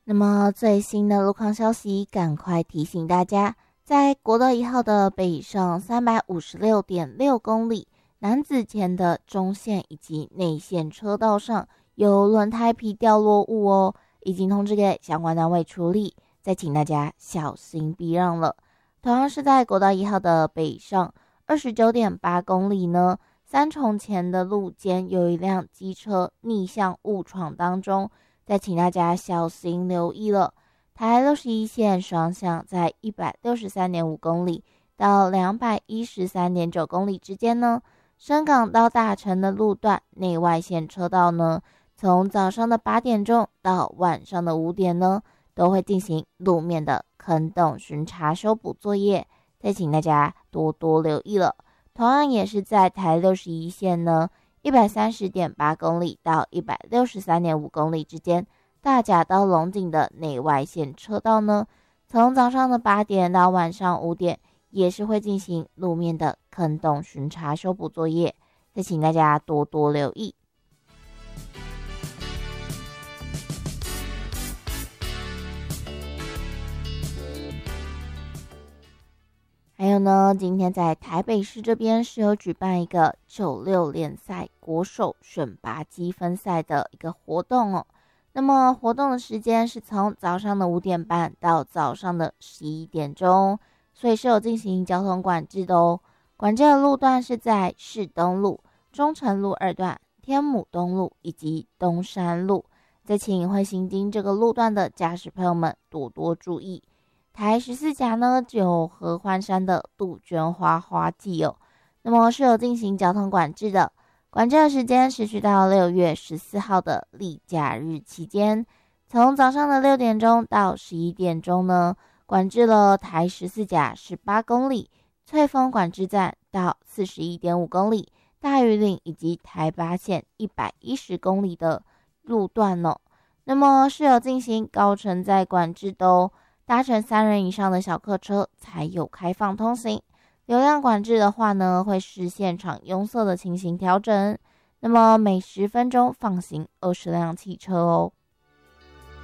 那么最新的路况消息，赶快提醒大家，在国道1号的北上356.6公里南子前的中线以及内线车道上有轮胎皮掉落物哦，已经通知给相关单位处理，再请大家小心避让了。同样是在国道1号的北上29.8公里呢，三重前的路肩有一辆机车逆向误闯当中，再请大家小心留意了。台61线双向在163.5公里到213.9公里之间呢，深港到大城的路段内外线车道呢，从早上的8点钟到晚上的5点呢，都会进行路面的坑洞巡查修补作业，再请大家多多留意了。同样也是在台61线呢，130.8公里到163.5公里之间，大甲到龙井的内外线车道呢，从早上的8点到晚上5点，也是会进行路面的坑洞巡查修补作业，再请大家多多留意。还有呢，今天在台北市这边是有举办一个96联赛国手选拔积分赛的一个活动哦。那么活动的时间是从早上的5点半到早上的11点钟，所以是有进行交通管制的哦。管制的路段是在市东路、中城路2段、天母东路以及东山路。再请会行经这个路段的驾驶朋友们多多注意。台14甲呢，就有合欢山的杜鹃花花季哦，那么是有进行交通管制的，管制的时间持续到6月14号的例假日期间，从早上的6点钟到11点钟呢，管制了台14甲18公里，翠峰管制站到41.5公里，大屿岭以及台8线110公里的路段哦，那么是有进行高承载管制的哦。搭乘3人以上的小客车才有开放通行，流量管制的话呢，会视现场拥塞的情形调整。那么每10分钟放行20辆汽车哦。